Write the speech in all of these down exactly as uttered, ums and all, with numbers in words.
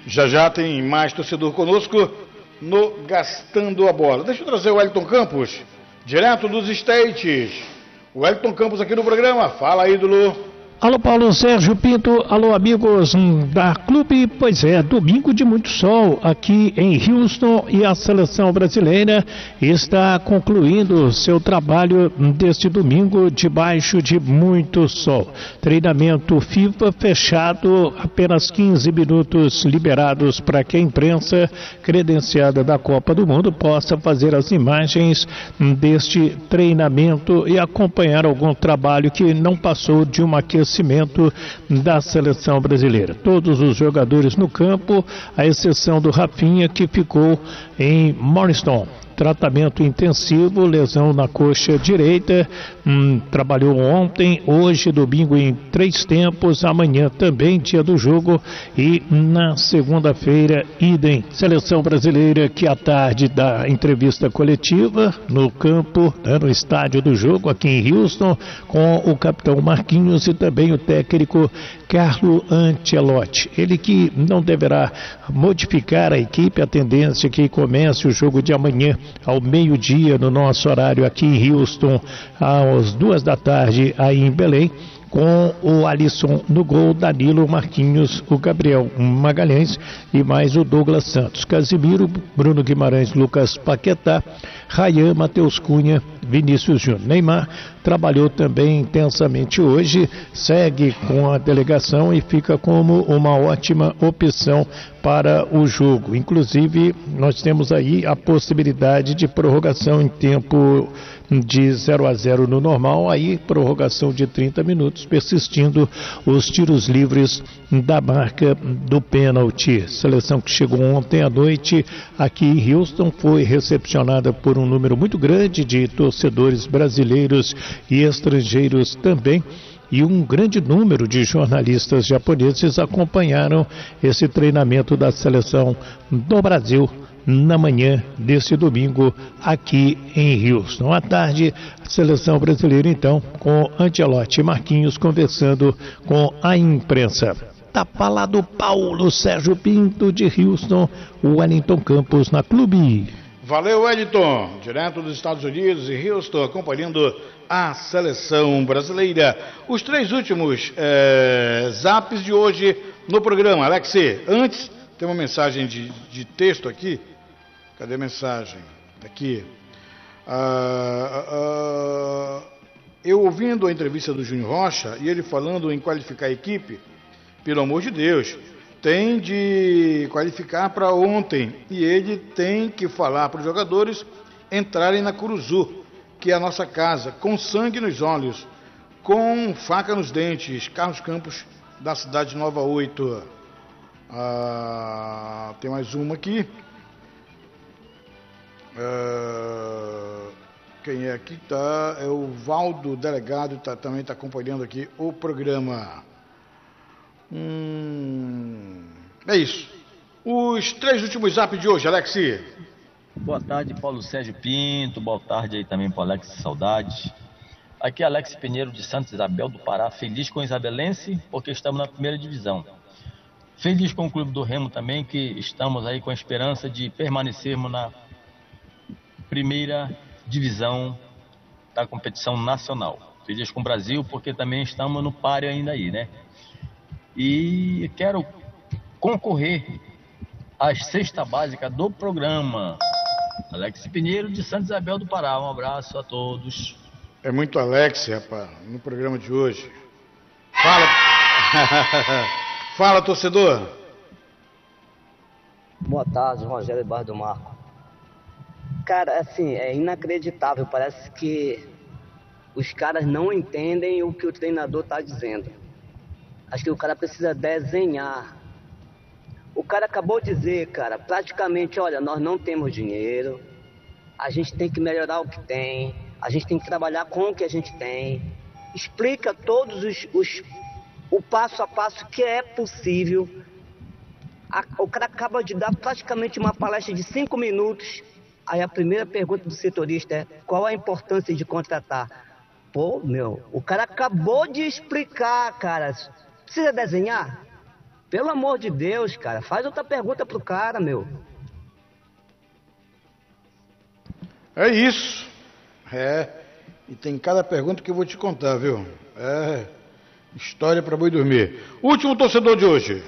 Já já tem mais torcedor conosco no Gastando a Bola. Deixa eu trazer o Wellington Campos, direto dos States. O Wellington Campos aqui no programa. Fala, ídolo. Alô, Paulo Sérgio Pinto, alô, amigos da Clube. Pois é, domingo de muito sol aqui em Houston e a seleção brasileira está concluindo seu trabalho deste domingo debaixo de muito sol. Treinamento FIFA fechado, apenas quinze minutos liberados para que a imprensa credenciada da Copa do Mundo possa fazer as imagens deste treinamento e acompanhar algum trabalho que não passou de uma aquecimento da seleção brasileira. Todos os jogadores no campo, à exceção do Rafinha, que ficou em Morriston. Tratamento intensivo, lesão na coxa direita, hum, trabalhou ontem, hoje, domingo em três tempos, amanhã também, dia do jogo, e na segunda-feira, idem. Seleção brasileira que à tarde da entrevista coletiva no campo, né, no estádio do jogo, aqui em Houston, com o capitão Marquinhos e também o técnico Carlo Ancelotti. Ele que não deverá modificar a equipe, a tendência é que comece o jogo de amanhã ao meio-dia no nosso horário aqui em Houston, às duas da tarde aí em Belém, com o Alisson no gol, Danilo, Marquinhos, o Gabriel Magalhães e mais o Douglas Santos. Casimiro, Bruno Guimarães, Lucas Paquetá, Rayan, Matheus Cunha, Vinícius Júnior. Neymar trabalhou também intensamente hoje, segue com a delegação e fica como uma ótima opção para o jogo. Inclusive, nós temos aí a possibilidade de prorrogação em tempo de zero a zero no normal, aí prorrogação de trinta minutos, persistindo os tiros livres da marca do pênalti. Seleção que chegou ontem à noite aqui em Houston, foi recepcionada por um número muito grande de torcedores brasileiros e estrangeiros também, e um grande número de jornalistas japoneses acompanharam esse treinamento da seleção do Brasil na manhã desse domingo aqui em Houston. À tarde, a seleção brasileira então com Ancelotti e Marquinhos conversando com a imprensa. Tá falado Paulo Sérgio Pinto de Houston, o Wellington Campos na Clube. Valeu, Wellington, direto dos Estados Unidos e Houston, acompanhando a seleção brasileira. Os três últimos é, zaps de hoje no programa. Alex, antes tem uma mensagem de, de texto aqui. Cadê a mensagem? Aqui. Ah, ah, ah, eu ouvindo a entrevista do Júnior Rocha e ele falando em qualificar a equipe, pelo amor de Deus, tem de qualificar para ontem e ele tem que falar para os jogadores entrarem na Curuzu, que é a nossa casa, com sangue nos olhos, com faca nos dentes. Carlos Campos, da cidade de Nova Oito. Ah, tem mais uma aqui. Ah, quem é aqui? Tá, é o Valdo, delegado, tá, também está acompanhando aqui o programa. Hum, é isso. Os três últimos zap de hoje, Alex. Boa tarde, Paulo Sérgio Pinto. Boa tarde aí também para o Alex Saudades. Aqui é Alex Pinheiro de Santa Isabel do Pará. Feliz com o Isabelense porque estamos na primeira divisão. Feliz com o Clube do Remo também, que estamos aí com a esperança de permanecermos na primeira divisão da competição nacional. Feliz com o Brasil porque também estamos no páreo ainda aí, né? E quero concorrer à cesta básica do programa. Alex Pinheiro de Santa Isabel do Pará. Um abraço a todos. É muito Alex, rapaz, no programa de hoje. Fala. Fala, torcedor. Boa tarde, Rogério Barra do Marco. Cara, assim, é inacreditável. Parece que os caras não entendem o que o treinador está dizendo. Acho que o cara precisa desenhar. O cara acabou de dizer, cara, praticamente, olha, nós não temos dinheiro, a gente tem que melhorar o que tem, a gente tem que trabalhar com o que a gente tem. Explica todos os, os o passo a passo que é possível. A, o cara acaba de dar praticamente uma palestra de cinco minutos. Aí a primeira pergunta do setorista é: qual a importância de contratar? Pô, meu, o cara acabou de explicar, cara. Precisa desenhar? Pelo amor de Deus, cara, faz outra pergunta pro cara, meu. É isso. É. E tem cada pergunta que eu vou te contar, viu? É. História para boi dormir. Último torcedor de hoje.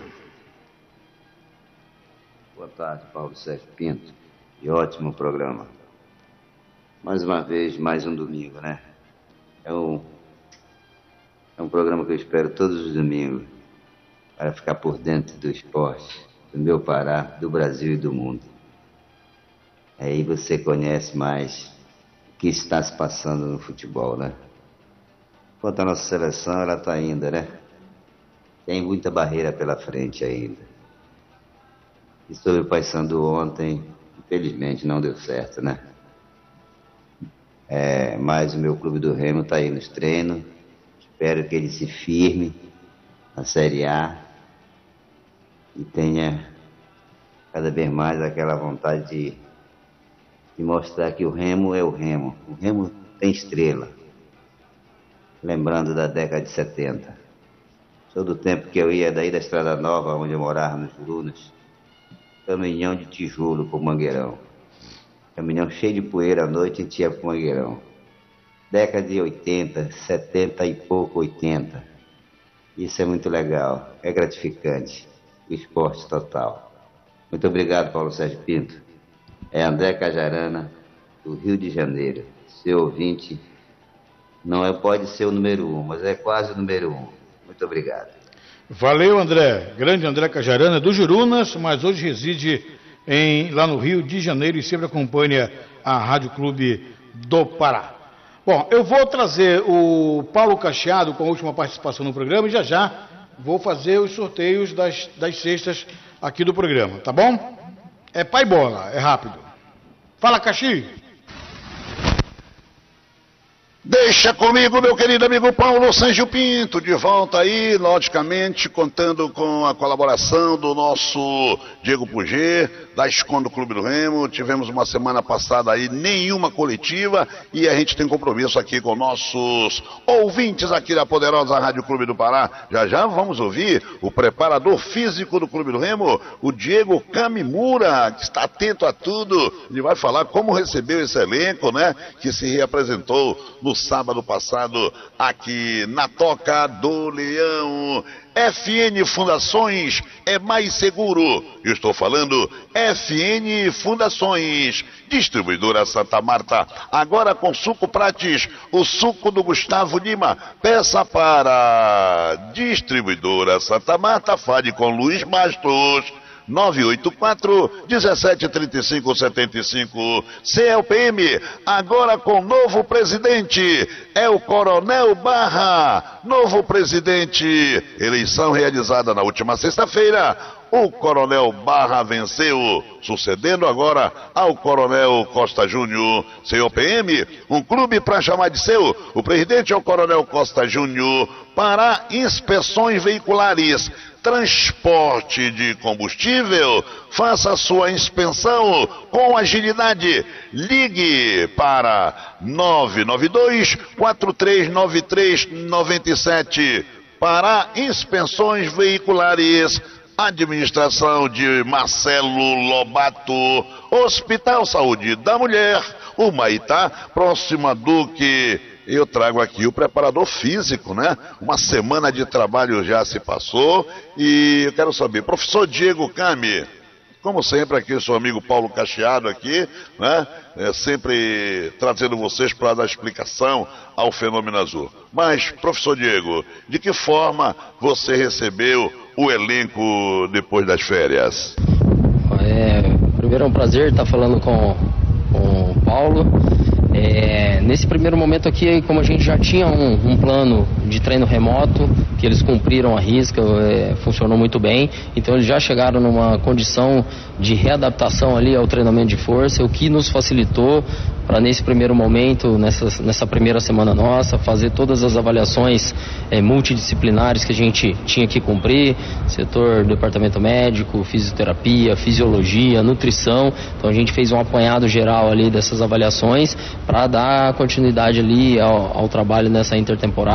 Boa tarde, Paulo Sérgio Pinto. E ótimo programa. Mais uma vez, mais um domingo, né? É um, é um programa que eu espero todos os domingos para ficar por dentro do esporte, do meu Pará, do Brasil e do mundo. Aí você conhece mais o que está se passando no futebol, né? Quanto à nossa seleção, ela está ainda, né? Tem muita barreira pela frente ainda. E sobre o Paysandu ontem, infelizmente não deu certo, né? É, mas o meu clube do Remo está aí nos treinos. Espero que ele se firme na Série A e tenha cada vez mais aquela vontade de, de mostrar que o Remo é o Remo. O Remo tem estrela. Lembrando da década de setenta. Sou do tempo que eu ia daí da Estrada Nova, onde eu morava, nos Jurunas, caminhão de tijolo pro Mangueirão. Caminhão cheio de poeira à noite e tinha pro Mangueirão. Década de oitenta, setenta e pouco, oitenta. Isso é muito legal, é gratificante. O esporte total. Muito obrigado, Paulo Sérgio Pinto. É André Cajarana, do Rio de Janeiro. Seu ouvinte, não é, pode ser o número um, mas é quase o número um. Muito obrigado. Valeu, André. Grande André Cajarana, do Jurunas, mas hoje reside em, lá no Rio de Janeiro e sempre acompanha a Rádio Clube do Pará. Bom, eu vou trazer o Paulo Cacheado com a última participação no programa e já já vou fazer os sorteios das, das cestas aqui do programa, tá bom? É pai bola, é rápido. Fala, Caxi! Deixa comigo, meu querido amigo Paulo Sérgio Pinto, de volta aí, logicamente, contando com a colaboração do nosso Diego Puget, da Escondo Clube do Remo. Tivemos uma semana passada aí nenhuma coletiva e a gente tem compromisso aqui com nossos ouvintes aqui da poderosa Rádio Clube do Pará. Já já vamos ouvir o preparador físico do Clube do Remo, o Diego Kamimura, que está atento a tudo. Ele vai falar como recebeu esse elenco, né, que se reapresentou no sábado passado aqui na Toca do Leão. F N Fundações é mais seguro. Eu estou falando F N Fundações, distribuidora Santa Marta, agora com suco Prates, o suco do Gustavo Lima. Peça para distribuidora Santa Marta, fale com Luiz Bastos. nove oito quatro, um sete três cinco sete cinco. C L P M, agora com novo presidente, é o Coronel Barra, novo presidente. Eleição realizada na última sexta-feira. O Coronel Barra venceu, sucedendo agora ao Coronel Costa Júnior. C O P M, um clube para chamar de seu. O presidente é o Coronel Costa Júnior. Para inspeções veiculares, transporte de combustível, faça sua inspeção com agilidade. Ligue para nove nove dois, quatro três nove três nove sete para inspeções veiculares. Administração de Marcelo Lobato. Hospital Saúde da Mulher, Humaitá, próxima a Duque. Eu trago aqui o preparador físico, né? Uma semana de trabalho já se passou e eu quero saber, professor Diego Kami, como sempre aqui, seu amigo Paulo Cacheado aqui, né? É, sempre trazendo vocês para dar explicação ao Fenômeno Azul. Mas, professor Diego, de que forma você recebeu o elenco depois das férias? É, primeiro é um prazer estar falando com, com o Paulo. É, nesse primeiro momento aqui, como a gente já tinha um, um plano de treino remoto, que eles cumpriram a risca, é, funcionou muito bem, então eles já chegaram numa condição de readaptação ali ao treinamento de força, o que nos facilitou para nesse primeiro momento, nessa, nessa primeira semana nossa, fazer todas as avaliações é, multidisciplinares que a gente tinha que cumprir, setor departamento médico, fisioterapia, fisiologia, nutrição. Então a gente fez um apanhado geral ali dessas avaliações para dar continuidade ali ao, ao trabalho nessa intertemporada,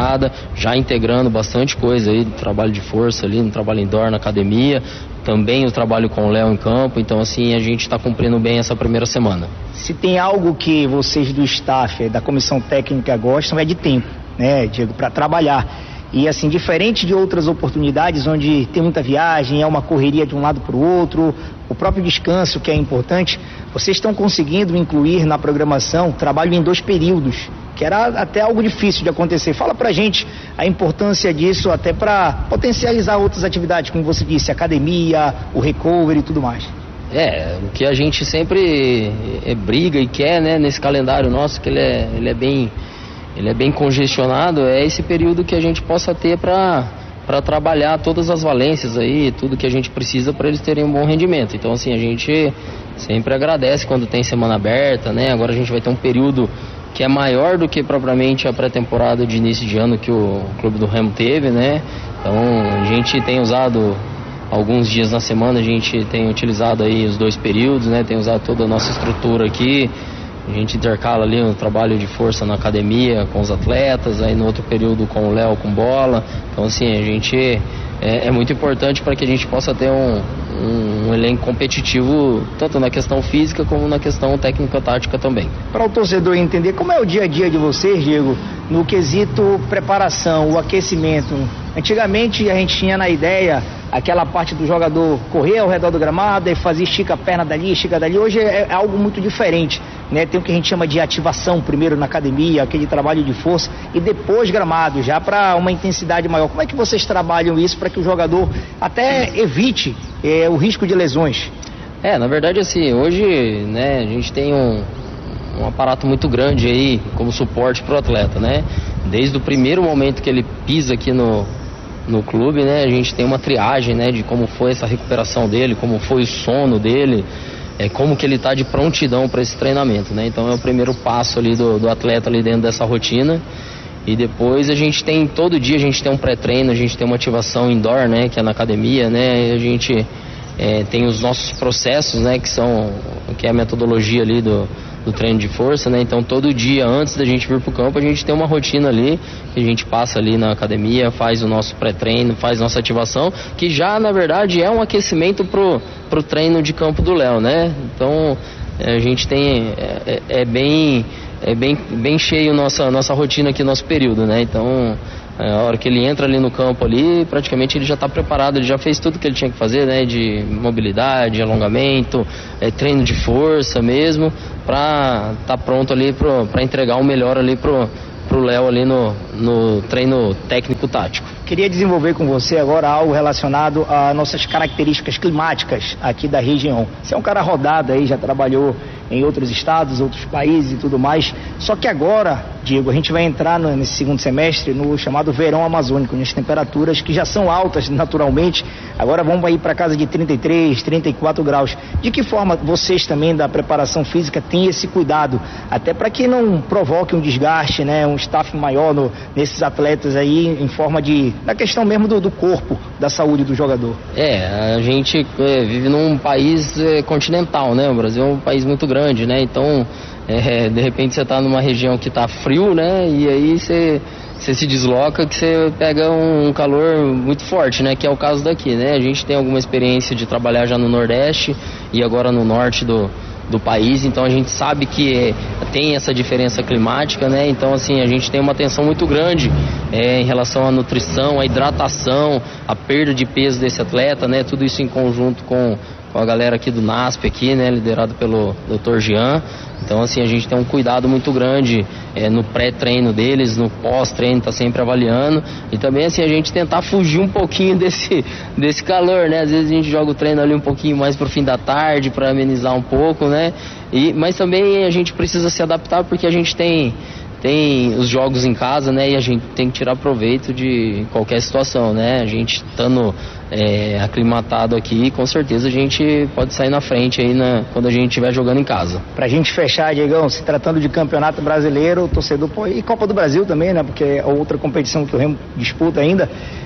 já integrando bastante coisa aí, do trabalho de força ali, no trabalho indoor, na academia, também o trabalho com o Léo em campo, então assim, a gente está cumprindo bem essa primeira semana. Se tem algo que vocês do staff, da comissão técnica gostam, é de tempo, né, Diego, para trabalhar. E assim, diferente de outras oportunidades onde tem muita viagem, é uma correria de um lado para o outro, o próprio descanso que é importante, vocês estão conseguindo incluir na programação trabalho em dois períodos, que era até algo difícil de acontecer. Fala pra gente a importância disso até para potencializar outras atividades, como você disse, academia, o recovery e tudo mais. É, o que a gente sempre é, briga e quer, né, nesse calendário nosso, que ele é, ele é bem... ele é bem congestionado, é esse período que a gente possa ter para para trabalhar todas as valências aí, tudo que a gente precisa para eles terem um bom rendimento. Então assim, a gente sempre agradece quando tem semana aberta, né? Agora a gente vai ter um período que é maior do que propriamente a pré-temporada de início de ano que o Clube do Remo teve, né? Então a gente tem usado alguns dias na semana, a gente tem utilizado aí os dois períodos, né? Tem usado toda a nossa estrutura aqui. A gente intercala ali um trabalho de força na academia com os atletas, aí no outro período com o Léo com bola. Então assim, a gente é, é muito importante para que a gente possa ter um, um, um elenco competitivo, tanto na questão física como na questão técnica-tática também. Para o torcedor entender como é o dia a dia de vocês, Diego, no quesito preparação, o aquecimento. Antigamente a gente tinha na ideia aquela parte do jogador correr ao redor do gramado e fazer estica a perna dali, estica dali. Hoje é, é algo muito diferente, né? Tem o que a gente chama de ativação primeiro na academia, aquele trabalho de força, e depois gramado, já para uma intensidade maior. Como é que vocês trabalham isso para que o jogador até evite é, o risco de lesões? É, na verdade assim, hoje, né, a gente tem um, um aparato muito grande aí como suporte para o atleta, né? Desde o primeiro momento que ele pisa aqui no no clube, né, a gente tem uma triagem, né, de como foi essa recuperação dele, como foi o sono dele, é, como que ele está de prontidão para esse treinamento, né? Então é o primeiro passo ali do, do atleta ali dentro dessa rotina. E depois a gente tem, todo dia a gente tem um pré-treino, a gente tem uma ativação indoor, né, que é na academia, né, e a gente é, tem os nossos processos, né, que são, que é a metodologia ali do do treino de força, né? Então todo dia antes da gente vir pro campo a gente tem uma rotina ali que a gente passa ali na academia, faz o nosso pré-treino, faz nossa ativação, que já na verdade é um aquecimento pro, pro treino de campo do Léo, né? Então a gente tem é, é bem é bem bem cheio nossa nossa rotina aqui, nosso período, né? Então a hora que ele entra ali no campo ali, praticamente ele já está preparado, ele já fez tudo que ele tinha que fazer, né? De mobilidade, alongamento, é, treino de força mesmo, para estar tá pronto ali para entregar o melhor ali pro pro Léo ali no, no treino técnico-tático. Queria desenvolver com você agora algo relacionado a nossas características climáticas aqui da região. Você é um cara rodado aí, já trabalhou em outros estados, outros países e tudo mais. Só que agora, Diego, a gente vai entrar no, nesse segundo semestre no chamado verão amazônico, nas temperaturas que já são altas naturalmente, agora vamos ir para casa de trinta e três, trinta e quatro graus. De que forma vocês também da preparação física têm esse cuidado, até para que não provoque um desgaste, né, um staff maior no, nesses atletas aí, em forma de, da questão mesmo do, do corpo, da saúde do jogador? É, a gente é, vive num país é, continental, né, o Brasil é um país muito grande, né, então é, de repente você está numa região que está frio, né, e aí você, você se desloca que você pega um calor muito forte, né, que é o caso daqui, né, a gente tem alguma experiência de trabalhar já no Nordeste e agora no Norte do do país, então a gente sabe que é, tem essa diferença climática, né? Então assim, a gente tem uma atenção muito grande é, em relação à nutrição, à hidratação, à perda de peso desse atleta, né? Tudo isso em conjunto com, com a galera aqui do NASP aqui, né? Liderado pelo doutor Jean. Então assim, a gente tem um cuidado muito grande é, no pré-treino deles, no pós-treino, tá sempre avaliando. E também assim, a gente tentar fugir um pouquinho desse, desse calor, né? Às vezes a gente joga o treino ali um pouquinho mais pro fim da tarde, para amenizar um pouco, né? E, mas também a gente precisa se adaptar porque a gente tem... tem os jogos em casa, né, e a gente tem que tirar proveito de qualquer situação, né, a gente estando é, aclimatado aqui, com certeza a gente pode sair na frente aí na, quando a gente estiver jogando em casa. Pra gente fechar, Diegão, se tratando de campeonato brasileiro, o torcedor, pô, e Copa do Brasil também, né, porque é outra competição que o Remo disputa ainda,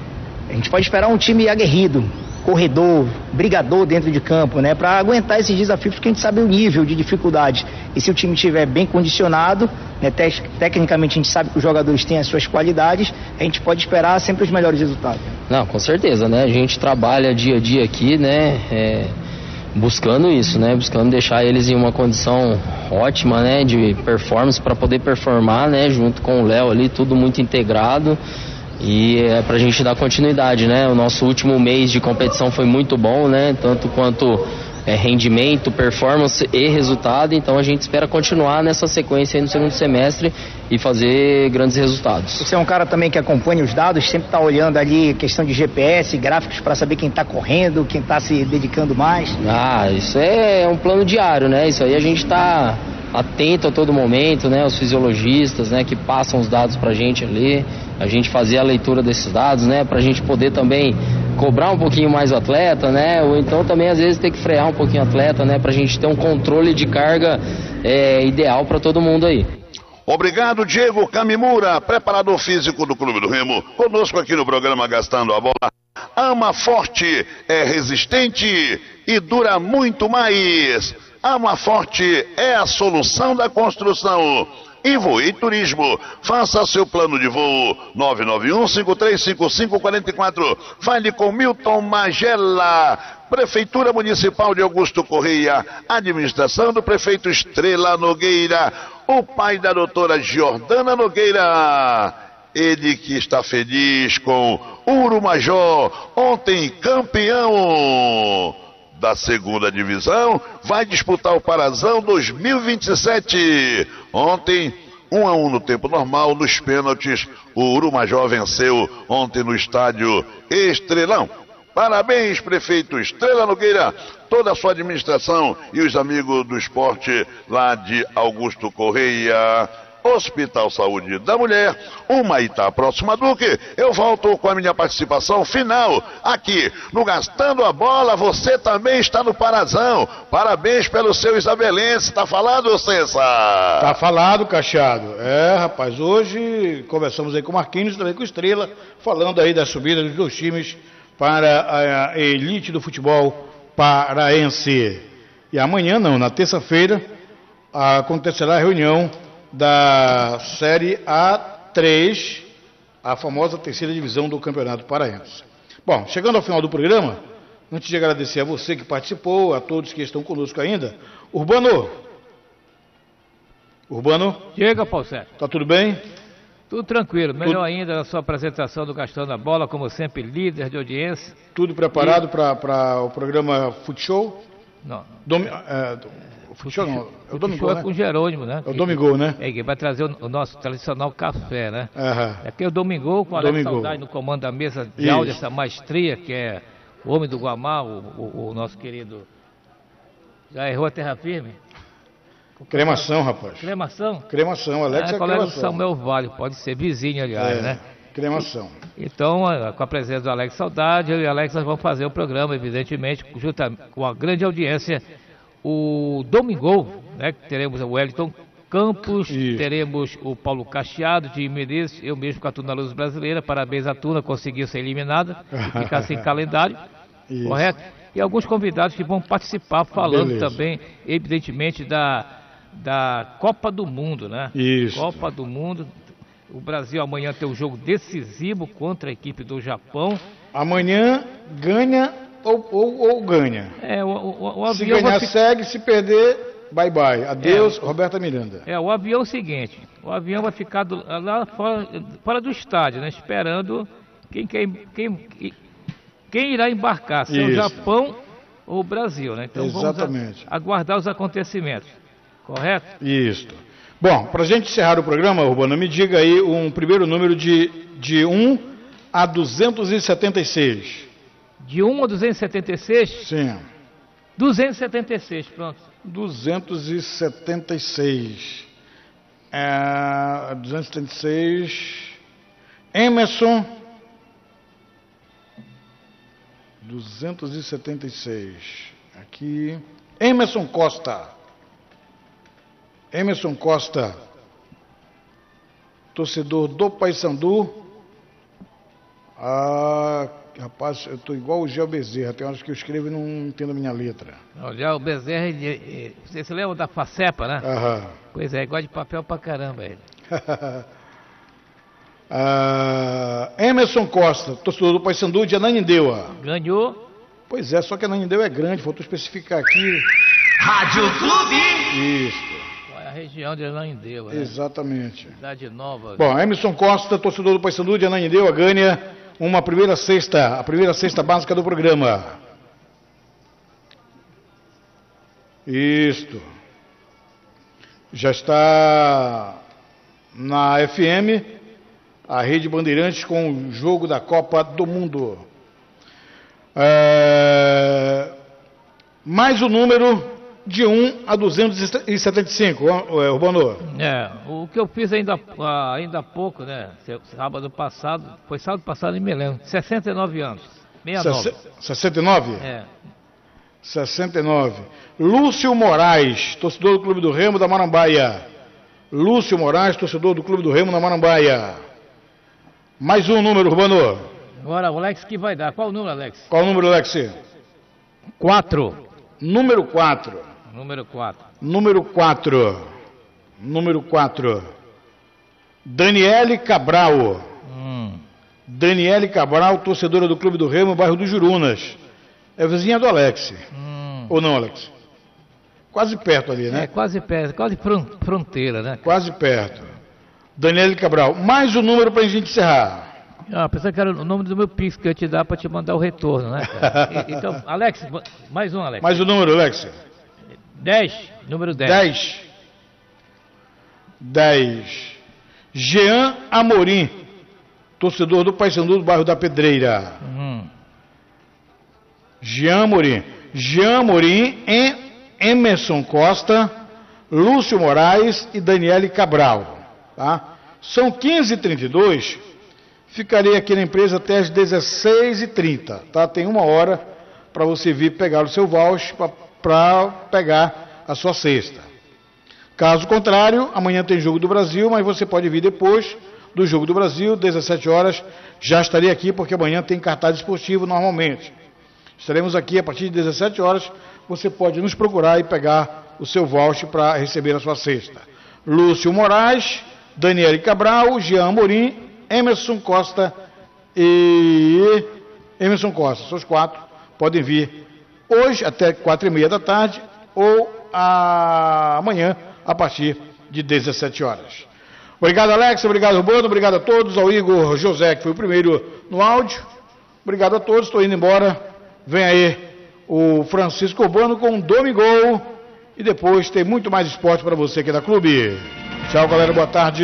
A gente pode esperar um time aguerrido, corredor, brigador dentro de campo, né, para aguentar esses desafios, porque a gente sabe o nível de dificuldade. E se o time estiver bem condicionado, né, te- tecnicamente a gente sabe que os jogadores têm as suas qualidades, a gente pode esperar sempre os melhores resultados. Não, com certeza, né? A gente trabalha dia a dia aqui, né? É, buscando isso, né? Buscando deixar eles em uma condição ótima, né? De performance para poder performar, né? Junto com o Léo ali, tudo muito integrado. E é pra gente dar continuidade, né? O nosso último mês de competição foi muito bom, né? Tanto quanto é, rendimento, performance e resultado. Então a gente espera continuar nessa sequência aí no segundo semestre e fazer grandes resultados. Você é um cara também que acompanha os dados, sempre está olhando ali questão de G P S, gráficos para saber quem está correndo, quem está se dedicando mais. Ah, isso é um plano diário, né? Isso aí a gente está atento a todo momento, né? Os fisiologistas, né? Que passam os dados pra gente ali, a gente fazer a leitura desses dados, né? Pra gente poder também cobrar um pouquinho mais o atleta, né? Ou então também às vezes ter que frear um pouquinho o atleta, né? Pra gente ter um controle de carga é, ideal para todo mundo aí. Obrigado, Diego Camimura, preparador físico do Clube do Remo, conosco aqui no programa Gastando a Bola. Ama Forte é resistente e dura muito mais. Ama Forte é a solução da construção. E Voei Turismo, faça seu plano de voo nove nove um, cinco três cinco cinco quatro quatro. Fale com Milton Magela. Prefeitura Municipal de Augusto Correia, administração do prefeito Estrela Nogueira, o pai da doutora Jordana Nogueira. Ele que está feliz com Urumajó, ontem campeão da segunda divisão, vai disputar o Parazão dois mil e vinte e sete. Ontem, um a um no tempo normal, nos pênaltis, o Urumajó venceu ontem no estádio Estrelão. Parabéns, prefeito Estrela Nogueira, toda a sua administração e os amigos do esporte lá de Augusto Correia. Hospital Saúde da Mulher, Humaitá, próxima Duque. Eu volto com a minha participação final aqui no Gastando a Bola. Você também está no Parazão. Parabéns pelo seu isabelense. Tá falado, Cessa? Tá falado, Cachado. É, rapaz, hoje conversamos aí com o Marquinhos, também com o Estrela, falando aí da subida dos dois times para a elite do futebol paraense. E amanhã não, na terça-feira acontecerá a reunião da Série A três, a famosa terceira divisão do Campeonato Paraense. Bom, chegando ao final do programa, antes de agradecer a você que participou, a todos que estão conosco ainda, Urbano. Urbano. Chega, Paulo Sérgio. Tá tudo bem? Tudo tranquilo. Melhor tudo... ainda na sua apresentação do Gastando a Bola, como sempre, líder de audiência. Tudo preparado e... para o programa Futshow? Não. Domi... É... Futebol não, é o Domingol, é né? com o Jerônimo, né? É o Domingol, né? É, que vai trazer o, o nosso tradicional café, né? Aham. É que é o Domingol com o Alex Saudade no comando da mesa de áudio, essa maestria, que é o homem do Guamá, o, o, o nosso querido... Já errou a terra firme? Cremação, rapaz. Cremação? Cremação, Alex é, é colega cremação. do Samuel Vale, pode ser vizinho, aliás, é, né? Cremação. Então, com a presença do Alex Saudade, eu e o Alex nós vamos fazer o programa, evidentemente, junto com a grande audiência. O Domingol, né, que teremos o Wellington Campos, Isso. teremos o Paulo Cacheado, de Menezes, eu mesmo com a Tuna Luz Brasileira, parabéns à Tuna, conseguiu ser eliminada e ficar sem calendário, Isso. correto? E alguns convidados que vão participar, falando Beleza. também, evidentemente, da, da Copa do Mundo, né? Isso. Copa do Mundo, o Brasil amanhã tem um jogo decisivo contra a equipe do Japão. Amanhã ganha... Ou, ou, ou ganha. É, o, o, o se ganhar, ficar... segue, se perder, bye bye. Adeus, é, Roberta Miranda. É, o avião é o seguinte, o avião vai ficar do, lá fora, fora do estádio, né? Esperando quem, quem, quem, quem irá embarcar, se é o Japão ou o Brasil, né? Então Exatamente. vamos a, aguardar os acontecimentos, correto? Isso. Bom, para a gente encerrar o programa, Urbano, me diga aí um primeiro número de, de um a duzentos e setenta e seis. De um a duzentos e setenta e seis? Sim. duzentos e setenta e seis, pronto. duzentos e setenta e seis. É, duzentos e setenta e seis. Emerson. duzentos e setenta e seis. Aqui. Emerson Costa. Emerson Costa. Torcedor do Paysandu. Ah. Rapaz, eu tô igual o Gel Bezerra. Tem horas que eu escrevo e não entendo a minha letra. Olha, o Bezerra, ele- você se lembra da Facepa, né? Aham. Pois é, gosta de papel pra caramba ele. Ah, Emerson Costa, torcedor do Paysandu de Ananindeua. Ganhou. Pois é, só que Ananindeua é grande, faltou especificar aqui. Rádio Clube. Isso, Qual é a região de Ananindeua, né? exatamente. Cidade Nova. Bom, Emerson Costa, torcedor do Paysandu de Ananindeua, ganha uma primeira cesta, a primeira cesta básica do programa. Isto. Já está na F M, a Rede Bandeirantes, com o jogo da Copa do Mundo. É... Mais o número de um a duzentos e setenta e cinco, Urbano. É, o que eu fiz ainda, ah, ainda há pouco, né? Sábado passado, foi sábado passado em Melém, sessenta e nove anos. sessenta e nove. sessenta e nove? É. sessenta e nove. Lúcio Moraes, torcedor do Clube do Remo da Marambaia. Lúcio Moraes, torcedor do Clube do Remo da Marambaia. Mais um número, Urbano. Agora, o Alex que vai dar. Qual o número, Alex? Qual o número, Alex? Quatro. Número quatro. Número quatro. Número quatro. Número quatro. Daniele Cabral. Hum. Daniele Cabral, torcedora do Clube do Remo, bairro do Jurunas. É vizinha do Alex. Hum. Ou não, Alex? Quase perto ali, né? É, quase perto, quase fron- fronteira, né? Quase perto. Daniele Cabral. Mais um número para a gente encerrar. Ah, pensei que era o nome do meu Pix que eu ia te dar para te mandar o retorno, né, cara? E- então, Alex, mais um, Alex. Mais um número, Alex. dez, número dez. dez. dez. Jean Amorim, torcedor do Paysandu do bairro da Pedreira. Hum. Jean Amorim. Jean Amorim em Emerson Costa, Lúcio Moraes e Daniele Cabral. Tá? São quinze e trinta e dois. Ficarei aqui na empresa até as dezesseis e trinta. Tá? Tem uma hora para você vir pegar o seu voucher para pegar a sua cesta. Caso contrário, amanhã tem Jogo do Brasil, mas você pode vir depois do Jogo do Brasil, dezessete horas. Já estarei aqui porque amanhã tem cartaz esportivo normalmente. Estaremos aqui a partir de dezessete horas. Você pode nos procurar e pegar o seu voucher para receber a sua cesta. Lúcio Moraes, Daniele Cabral, Jean Amorim, Emerson Costa e Emerson Costa. São os quatro. Podem vir hoje até quatro e meia da tarde ou amanhã a partir de dezessete horas. Obrigado, Alex. Obrigado, Urbano. Obrigado a todos. Ao Igor José, que foi o primeiro no áudio. Obrigado a todos. Estou indo embora. Vem aí o Francisco Urbano com um Domingol. E depois tem muito mais esporte para você aqui da Clube. Tchau, galera. Boa tarde.